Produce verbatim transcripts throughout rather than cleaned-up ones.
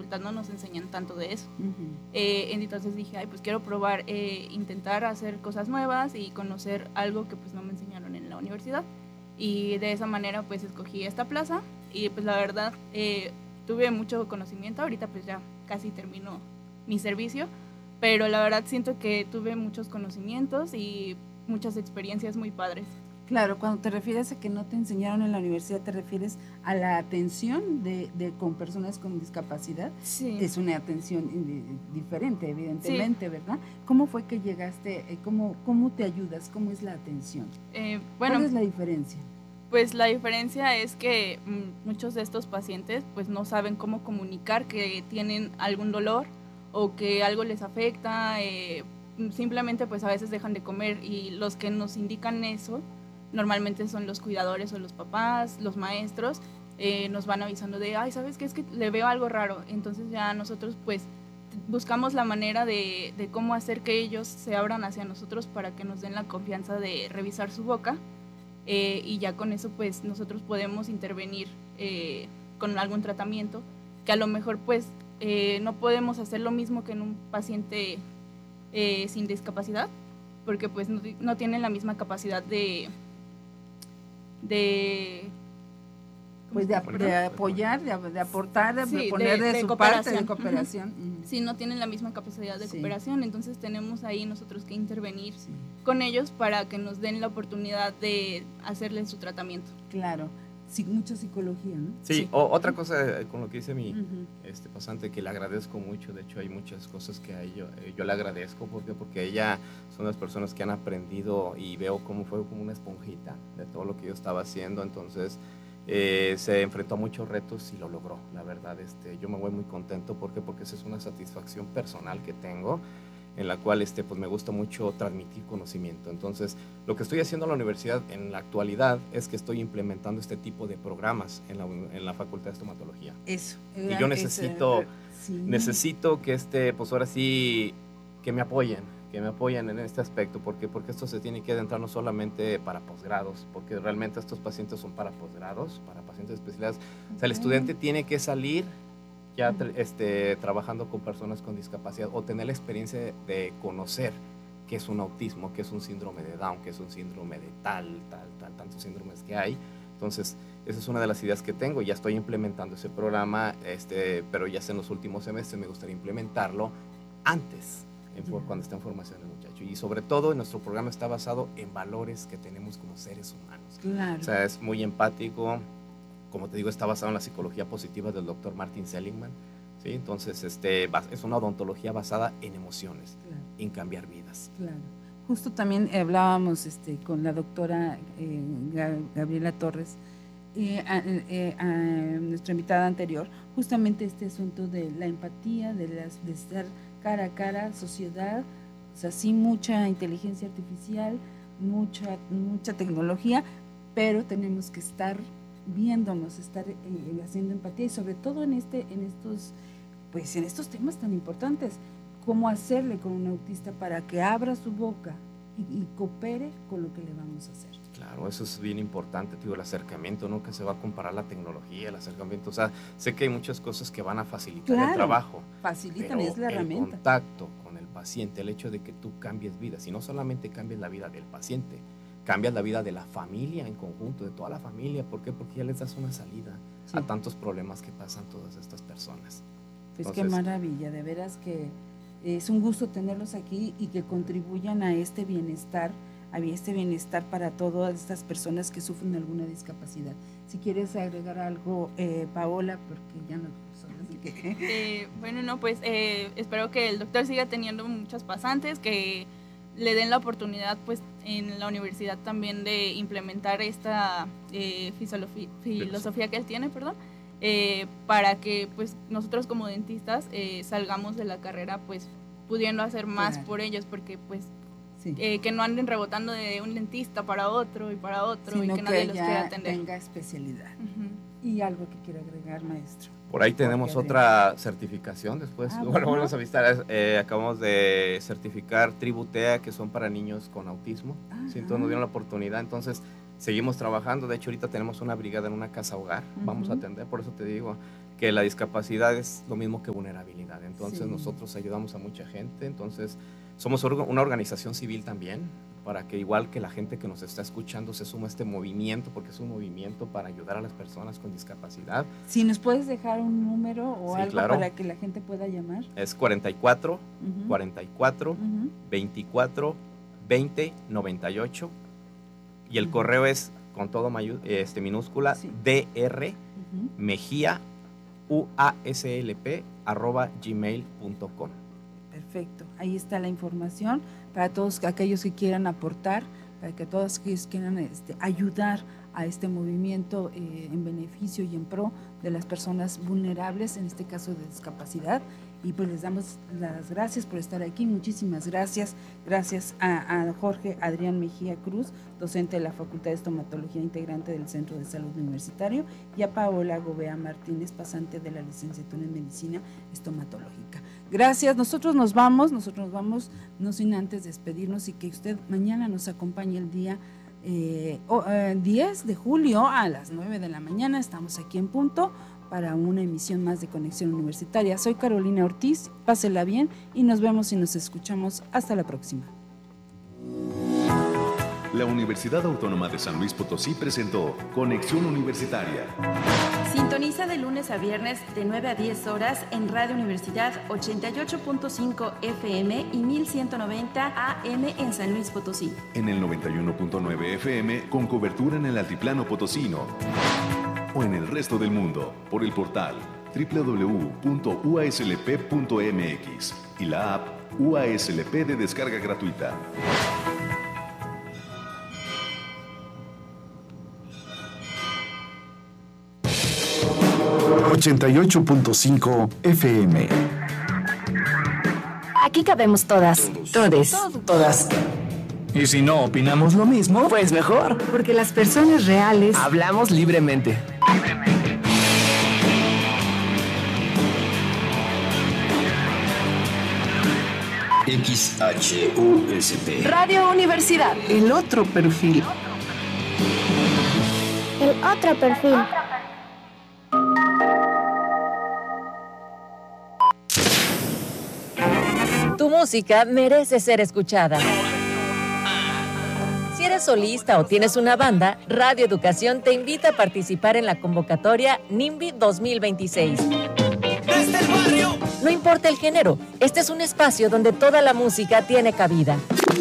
facultad no nos enseñan tanto de eso. Uh-huh. Eh, entonces dije, ay, pues quiero probar, eh, intentar hacer cosas nuevas y conocer algo que pues no me enseñaron en la universidad. Y de esa manera pues escogí esta plaza y pues la verdad eh, tuve mucho conocimiento. Ahorita pues ya casi termino mi servicio, pero la verdad siento que tuve muchos conocimientos y muchas experiencias muy padres. Claro, cuando te refieres a que no te enseñaron en la universidad, te refieres a la atención de, de con personas con discapacidad. Sí. Es una atención diferente, evidentemente, sí. ¿Verdad? ¿Cómo fue que llegaste? ¿Cómo, cómo te ayudas? ¿Cómo es la atención? Eh, bueno, ¿Cuál es la diferencia? Pues la diferencia es que mm, muchos de estos pacientes pues no saben cómo comunicar que tienen algún dolor o que algo les afecta, eh, simplemente pues a veces dejan de comer, y los que nos indican eso normalmente son los cuidadores o los papás, los maestros, eh, nos van avisando de, ay, ¿sabes qué? Es que le veo algo raro. Entonces ya nosotros pues buscamos la manera de, de cómo hacer que ellos se abran hacia nosotros para que nos den la confianza de revisar su boca, eh, y ya con eso pues nosotros podemos intervenir eh, con algún tratamiento que a lo mejor pues eh, no podemos hacer lo mismo que en un paciente eh, sin discapacidad, porque pues no, no tienen la misma capacidad de de pues de, de apoyar, de, de aportar, de, sí, poner de, de, de su parte de cooperación. Uh-huh. Sí, no tienen la misma capacidad de sí. cooperación, entonces tenemos ahí nosotros que intervenir sí. con ellos para que nos den la oportunidad de hacerles su tratamiento. Claro, sí, mucha psicología, ¿no? Sí, sí. O, otra cosa con lo que dice mi uh-huh. este pasante, que le agradezco mucho, de hecho hay muchas cosas que a yo, eh, yo le agradezco, porque porque ella son las personas que han aprendido, y veo cómo fue como una esponjita de todo lo que yo estaba haciendo, entonces eh, se enfrentó a muchos retos y lo logró, la verdad. Este, yo me voy muy contento, porque porque esa es una satisfacción personal que tengo, en la cual este, pues me gusta mucho transmitir conocimiento. Entonces, lo que estoy haciendo en la universidad en la actualidad es que estoy implementando este tipo de programas en la, en la Facultad de Estomatología. Eso. Y yo necesito, eso, sí. necesito que este, pues ahora sí, que me apoyen, que me apoyen en este aspecto, porque, porque esto se tiene que adentrar no solamente para posgrados, porque realmente estos pacientes son para posgrados, para pacientes especiales. Okay. O sea, el estudiante tiene que salir ya este, trabajando con personas con discapacidad, o tener la experiencia de, de conocer qué es un autismo, qué es un síndrome de Down, qué es un síndrome de tal, tal, tal, tantos síndromes que hay. Entonces, esa es una de las ideas que tengo. Ya estoy implementando ese programa, este, pero ya en los últimos semestres me gustaría implementarlo antes, en, yeah. cuando está en formación el muchacho. Y sobre todo, nuestro programa está basado en valores que tenemos como seres humanos. Claro. O sea, es muy empático. Como te digo, está basado en la psicología positiva del doctor Martin Seligman, ¿sí? Entonces, este, es una odontología basada en emociones, claro. en cambiar vidas. Claro. Justo también hablábamos este, con la doctora eh, Gabriela Torres, eh, a, eh, a nuestra invitada anterior, justamente este asunto de la empatía, de, las, de estar cara a cara, sociedad, o sea, sí mucha inteligencia artificial, mucha, mucha tecnología, pero tenemos que estar viéndonos, estar eh, haciendo empatía, y sobre todo en este, en estos, pues en estos temas tan importantes, cómo hacerle con un autista para que abra su boca y, y coopere con lo que le vamos a hacer. Claro, eso es bien importante, digo, el acercamiento, nunca se va a comparar la tecnología, el acercamiento, o sea, sé que hay muchas cosas que van a facilitar claro, el trabajo, facilitan, es la herramienta. El contacto con el paciente, el hecho de que tú cambies vidas, y no solamente cambies la vida del paciente, cambias la vida de la familia en conjunto, de toda la familia. ¿Por qué? Porque ya les das una salida sí. a tantos problemas que pasan todas estas personas. Pues entonces, qué maravilla, de veras que es un gusto tenerlos aquí y que contribuyan a este bienestar, a este bienestar para todas estas personas que sufren alguna discapacidad. Si quieres agregar algo, eh, Paola, porque ya no son así que... Eh, bueno, no, pues eh, espero que el doctor siga teniendo muchas pasantes, que le den la oportunidad pues en la universidad también de implementar esta eh, filosofía, filosofía que él tiene, perdón, eh, para que pues nosotros como dentistas eh, salgamos de la carrera pues pudiendo hacer más claro. por ellos, porque pues sí. eh, que no anden rebotando de un dentista para otro y para otro, sino y que nadie que los quiera atender. Tenga especialidad. Uh-huh. Y algo que quiera agregar, maestro. Por ahí tenemos otra certificación después, ah, bueno, vamos a visitar, eh, acabamos de certificar Tributea, que son para niños con autismo, ¿sí? Entonces nos dieron la oportunidad, entonces seguimos trabajando, de hecho ahorita tenemos una brigada en una casa hogar, uh-huh. vamos a atender, por eso te digo, que la discapacidad es lo mismo que vulnerabilidad. Entonces Sí. nosotros ayudamos a mucha gente, entonces somos orga- una organización civil también, para que igual que la gente que nos está escuchando se suma a este movimiento, porque es un movimiento para ayudar a las personas con discapacidad. Si nos puedes dejar un número o Sí, algo claro. para que la gente pueda llamar. Es cuarenta y cuatro, Ujú. cuarenta y cuatro, Ujú. veinticuatro, veinte, noventa y ocho, y el Ujú. correo es con todo mayu- este, minúscula, Sí. dr Ujú. mejía uaslp arroba gmail punto com. Perfecto, ahí está la información para todos aquellos que quieran aportar, para que todos aquellos que quieran este, ayudar a este movimiento eh, en beneficio y en pro de las personas vulnerables, en este caso de discapacidad. Y pues les damos las gracias por estar aquí, muchísimas gracias. Gracias a, a Jorge Adrián Mejía Cruz, docente de la Facultad de Estomatología, integrante del Centro de Salud Universitario, y a Paola Gobea Martínez, pasante de la licenciatura en Medicina Estomatológica. Gracias, nosotros nos vamos, nosotros nos vamos, no sin antes despedirnos y que usted mañana nos acompañe el día eh, oh, eh, diez de julio a las nueve de la mañana, estamos aquí en punto para una emisión más de Conexión Universitaria. Soy Carolina Ortiz, pásela bien y nos vemos y nos escuchamos hasta la próxima. La Universidad Autónoma de San Luis Potosí presentó Conexión Universitaria. Sintoniza de lunes a viernes de nueve a diez horas en Radio Universidad ochenta y ocho punto cinco F M y mil ciento noventa A M en San Luis Potosí. En el noventa y uno punto nueve F M con cobertura en el altiplano potosino. O en el resto del mundo por el portal doble u doble u doble u punto u a s l p punto m x y la app U A S L P de descarga gratuita. ochenta y ocho punto cinco F M. Aquí cabemos todas, todes, todas. Y si no opinamos lo mismo, pues mejor. Porque las personas reales Hablamos libremente. X H U S P. Radio Universidad. El otro perfil. El otro perfil. Tu música merece ser escuchada. Si eres solista o tienes una banda, Radio Educación te invita a participar en la convocatoria NIMBY dos mil veintiséis. ¡Desde el barrio! No importa el género, este es un espacio donde toda la música tiene cabida.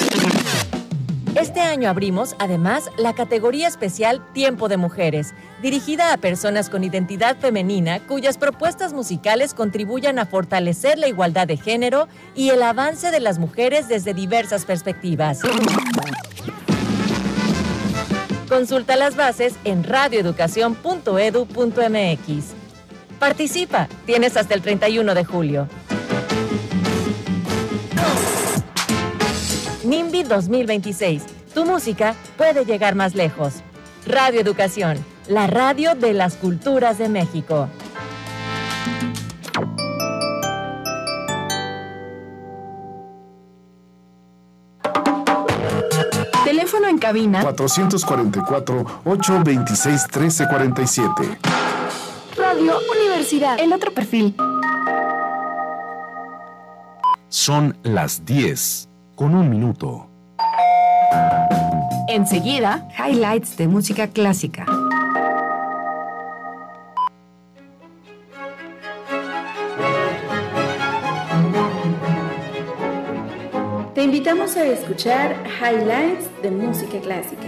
Este año abrimos, además, la categoría especial Tiempo de Mujeres, dirigida a personas con identidad femenina cuyas propuestas musicales contribuyan a fortalecer la igualdad de género y el avance de las mujeres desde diversas perspectivas. Consulta las bases en radio educación punto edu punto m x. Participa, tienes hasta el treinta y uno de julio. NIMBY dos mil veintiséis. Tu música puede llegar más lejos. Radio Educación, la radio de las culturas de México. Teléfono en cabina cuatrocientos cuarenta y cuatro, ochocientos veintiséis, trece cuarenta y siete. Radio Universidad. El otro perfil. Son las diez con un minuto. Enseguida, highlights de música clásica. Te invitamos a escuchar highlights de música clásica.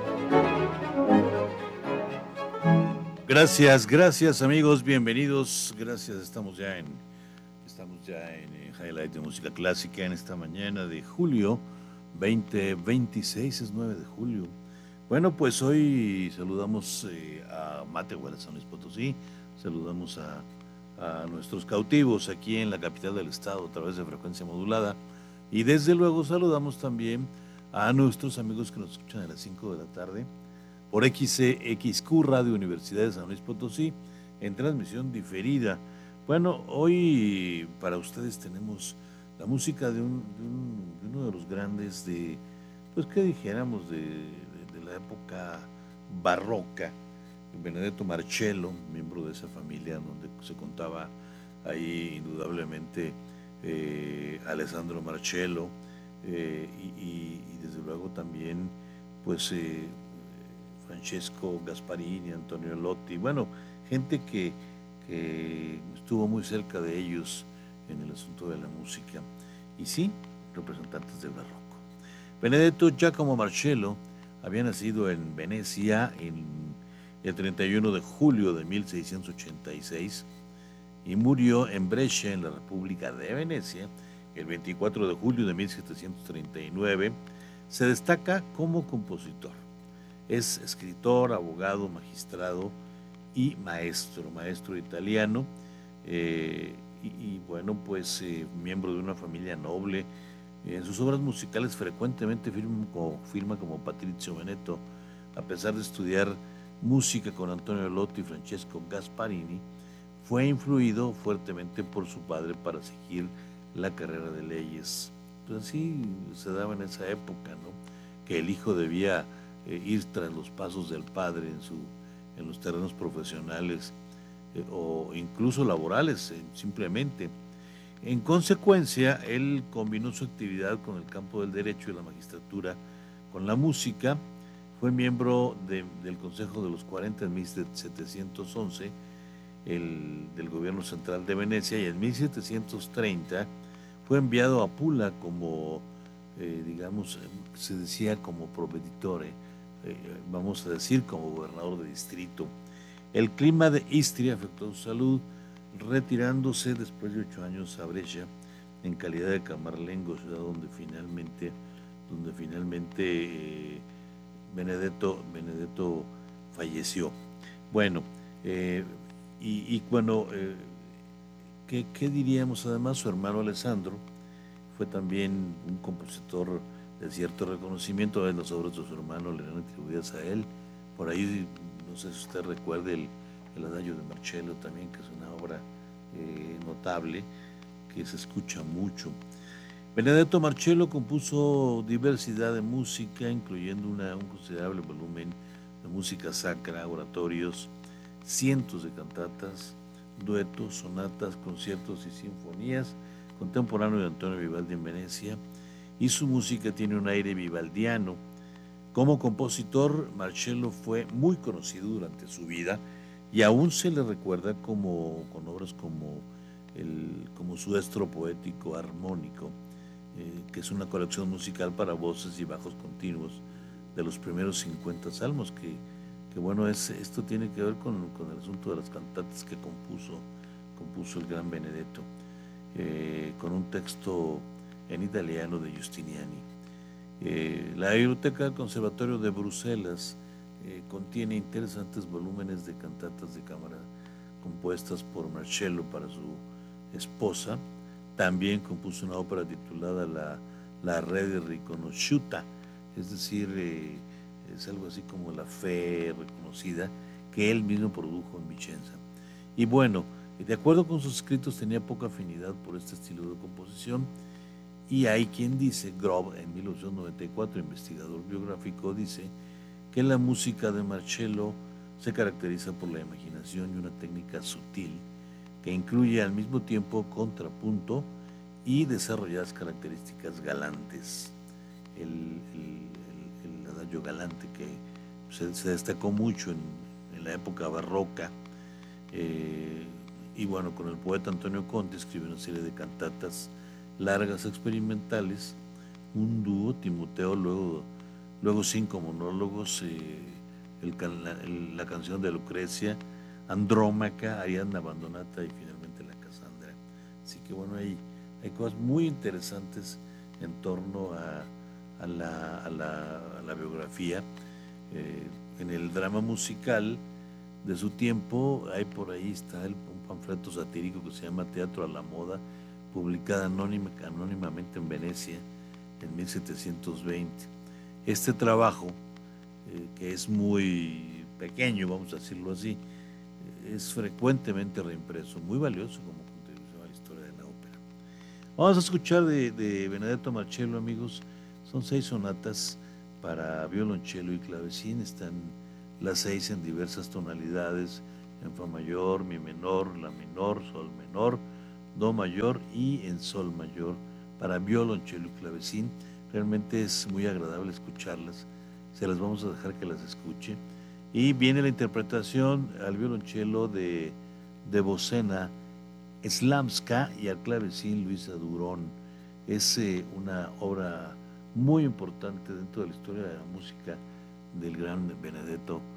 Gracias, gracias amigos, bienvenidos. Gracias, estamos ya en estamos ya en eh, highlight de música clásica en esta mañana de julio veinte veintiséis, es nueve de julio. Bueno, pues hoy saludamos eh, a Matehuala, San Luis Potosí, saludamos a, a nuestros cautivos aquí en la capital del estado a través de frecuencia modulada y desde luego saludamos también a nuestros amigos que nos escuchan a las cinco de la tarde por X C X Q Radio Universidad de San Luis Potosí en transmisión diferida. Bueno, hoy para ustedes tenemos la música de, un, de, un, de uno de los grandes de, pues qué dijéramos, de, de, de la época barroca, Benedetto Marcello, miembro de esa familia donde se contaba ahí indudablemente eh, Alessandro Marcello eh, y, y, y desde luego también pues eh, Francesco Gasparini, Antonio Lotti, bueno, gente que, que estuvo muy cerca de ellos en el asunto de la música y sí, representantes del barroco. Benedetto Giacomo Marcello había nacido en Venecia en el treinta y uno de julio de mil seiscientos ochenta y seis y murió en Brescia, en la República de Venecia, el veinticuatro de julio de mil setecientos treinta y nueve. Se destaca como compositor. Es escritor, abogado, magistrado y maestro, maestro italiano, eh, y, y bueno, pues eh, miembro de una familia noble. En sus obras musicales frecuentemente firma como, firma como Patrizio Benedetto, a pesar de estudiar música con Antonio Lotti y Francesco Gasparini, fue influido fuertemente por su padre para seguir la carrera de leyes. Pues así se daba en esa época, ¿no? Que el hijo debía eh, ir tras los pasos del padre en, su, en los terrenos profesionales eh, o incluso laborales, eh, simplemente. En consecuencia, él combinó su actividad con el campo del derecho y la magistratura con la música. Fue miembro de, del Consejo de los cuarenta en mil setecientos once, el, del gobierno central de Venecia, y en mil setecientos treinta fue enviado a Pula como, eh, digamos, se decía como proveditore, eh, vamos a decir como gobernador de distrito. El clima de Istria afectó su salud, retirándose después de ocho años a Brescia en calidad de camarlengo, ciudad donde finalmente, donde finalmente eh, Benedetto, Benedetto falleció. Bueno, eh, y, y bueno, eh, ¿qué, ¿qué diríamos? Además, su hermano Alessandro fue también un compositor de cierto reconocimiento. De las obras de su hermano le eran atribuidas a él. Por ahí, no sé si usted recuerde el, el Adagio de Marcello también, que es una obra eh, notable, que se escucha mucho. Benedetto Marcello compuso diversidad de música, incluyendo una, un considerable volumen de música sacra, oratorios, cientos de cantatas, duetos, sonatas, conciertos y sinfonías, contemporáneo de Antonio Vivaldi en Venecia, y su música tiene un aire vivaldiano. Como compositor, Marcello fue muy conocido durante su vida y aún se le recuerda como, con obras como, el, como su estro poético armónico, eh, que es una colección musical para voces y bajos continuos de los primeros cincuenta salmos, que, que bueno, es, esto tiene que ver con, con el asunto de las cantatas que compuso, compuso el gran Benedetto, eh, con un texto en italiano de Giustiniani. Eh, la biblioteca del Conservatorio de Bruselas eh, contiene interesantes volúmenes de cantatas de cámara compuestas por Marcello para su esposa. También compuso una ópera titulada La, la Rede Riconosciuta, es decir, eh, es algo así como La Fe Reconocida, que él mismo produjo en Vicenza. Y bueno, de acuerdo con sus escritos, tenía poca afinidad por este estilo de composición. Y hay quien dice, Grob, en mil ochocientos noventa y cuatro, investigador biográfico, dice que la música de Marcello se caracteriza por la imaginación y una técnica sutil que incluye al mismo tiempo contrapunto y desarrolladas características galantes. El, el, el, el adagio galante que se, se destacó mucho en, en la época barroca, eh, y bueno, con el poeta Antonio Conti escribió una serie de cantatas largas experimentales, un dúo, Timoteo, luego, luego cinco monólogos, eh, el, la, el, la canción de Lucrecia, Andrómaca, Ariadna Abandonata y finalmente la Casandra. Así que bueno, hay, hay cosas muy interesantes en torno a, a, la, a, la, a la biografía. Eh, en el drama musical de su tiempo, hay por ahí está el, un panfleto satírico que se llama Teatro a la Moda, publicada anónima, anónimamente en Venecia en mil setecientos veinte. Este trabajo, eh, que es muy pequeño, vamos a decirlo así, eh, es frecuentemente reimpreso, muy valioso como contribución a la historia de la ópera. Vamos a escuchar de, de Benedetto Marcello, amigos. Son seis sonatas para violonchelo y clavecín, están las seis en diversas tonalidades, en fa mayor, mi menor, la menor, sol menor, do mayor y en sol mayor, para violonchelo y clavecín. Realmente es muy agradable escucharlas, se las vamos a dejar que las escuche. Y viene la interpretación al violonchelo de, de Bocena Slamska y al clavecín Luisa Durón. Es eh, una obra muy importante dentro de la historia de la música del gran Benedetto